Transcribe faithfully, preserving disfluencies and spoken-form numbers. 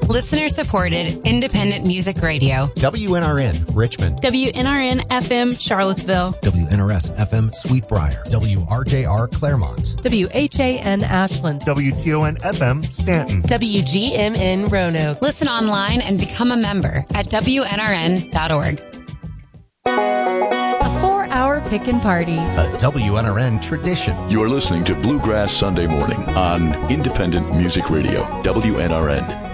Listener-supported, independent music radio. W N R N, Richmond. W N R N F M, Charlottesville. W N R S F M, Sweetbriar. W R J R, Claremont. W H A N, Ashland. W T O N F M, Stanton. W G M N, Roanoke. Listen online and become a member at W N R N dot org. A four-hour pick-and party. A W N R N tradition. You're listening to Bluegrass Sunday Morning on Independent Music Radio, W N R N.